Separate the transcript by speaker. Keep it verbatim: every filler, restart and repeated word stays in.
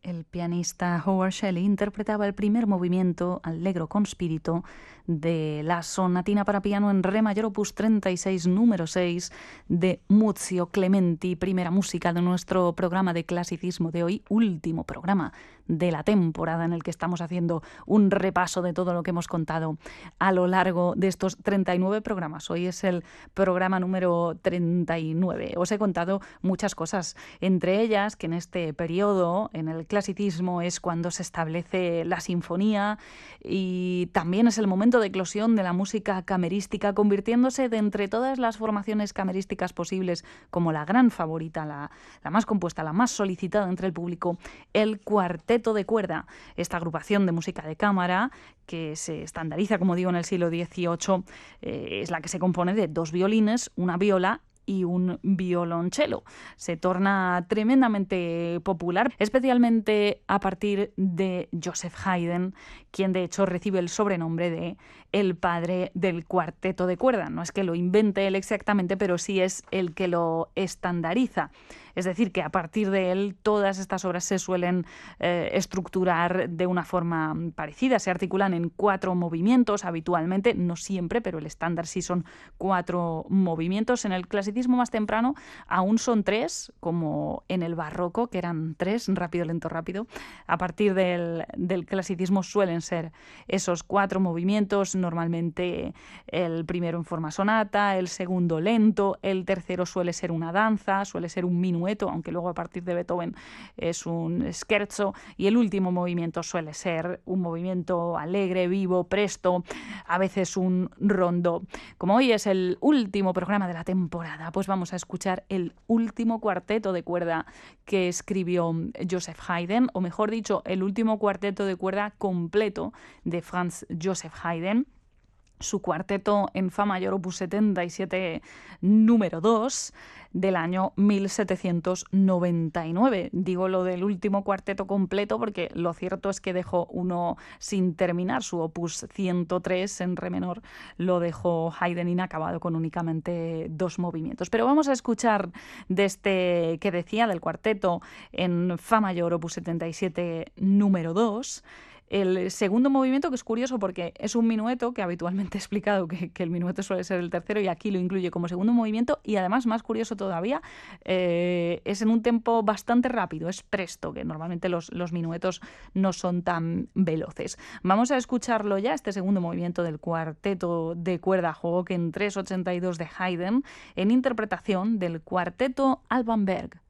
Speaker 1: El pianista Howard Shelley interpretaba el primer movimiento allegro con spirito de la sonatina para piano en re mayor opus treinta y seis número seis de Muzio Clementi, primera música de nuestro programa de clasicismo de hoy, último programa de la temporada en el que estamos haciendo un repaso de todo lo que hemos contado a lo largo de estos treinta y nueve programas. Hoy es el programa número treinta y nueve. Os he contado muchas cosas, entre ellas que en este periodo, en el clasicismo, es cuando se establece la sinfonía y también es el momento de eclosión de la música camerística, convirtiéndose de entre todas las formaciones camerísticas posibles como la gran favorita, la, la más compuesta, la más solicitada entre el público, el cuarteto de cuerda, esta agrupación de música de cámara que se estandariza, como digo, en el siglo dieciocho, eh, es la que se compone de dos violines, una viola y un violonchelo. Se torna tremendamente popular, especialmente a partir de Joseph Haydn, quien de hecho recibe el sobrenombre de el padre del cuarteto de cuerda. No es que lo invente él exactamente, pero sí es el que lo estandariza. Es decir, que a partir de él todas estas obras se suelen eh, estructurar de una forma parecida. Se articulan en cuatro movimientos habitualmente, no siempre, pero el estándar sí son cuatro movimientos. En el clasicismo más temprano aún son tres, como en el barroco, que eran tres, rápido, lento, rápido. A partir del, del clasicismo suelen ser esos cuatro movimientos, normalmente el primero en forma sonata, el segundo lento, el tercero suele ser una danza, suele ser un minueto, aunque luego a partir de Beethoven es un scherzo, y el último movimiento suele ser un movimiento alegre, vivo, presto, a veces un rondó. Como hoy es el último programa de la temporada, pues vamos a escuchar el último cuarteto de cuerda que escribió Joseph Haydn, o mejor dicho, el último cuarteto de cuerda completo de Franz Joseph Haydn. Su cuarteto en fa mayor opus setenta y siete número dos del año mil setecientos noventa y nueve. Digo lo del último cuarteto completo porque lo cierto es que dejó uno sin terminar. Su opus ciento tres en re menor lo dejó Haydn inacabado con únicamente dos movimientos. Pero vamos a escuchar de este que decía del cuarteto en fa mayor opus setenta y siete número dos. El segundo movimiento, que es curioso porque es un minueto, que habitualmente he explicado que, que el minueto suele ser el tercero y aquí lo incluye como segundo movimiento, y además, más curioso todavía, eh, es en un tempo bastante rápido, es presto, que normalmente los, los minuetos no son tan veloces. Vamos a escucharlo ya, este segundo movimiento del cuarteto de cuerda Hoboken tres ochenta y dos de Haydn, en interpretación del cuarteto Alban Berg.